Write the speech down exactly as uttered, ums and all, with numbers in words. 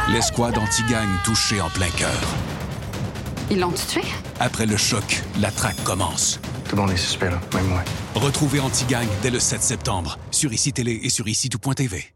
L'escouade anti-gang touchée en plein cœur. Ils l'ont tué? Après le choc, la traque commence. Tout le monde est suspect, là, même moi. Retrouvez Anti-Gang dès le sept septembre sur I C I Télé et sur I C I tout point T V.